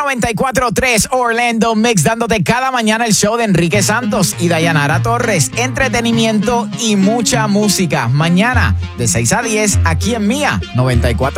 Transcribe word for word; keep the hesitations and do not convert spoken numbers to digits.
noventa y cuatro tres Orlando Mix, dándote cada mañana el show de Enrique Santos y Dayanara Torres. Entretenimiento y mucha música. Mañana de seis a diez aquí en Mía noventa y cuatro.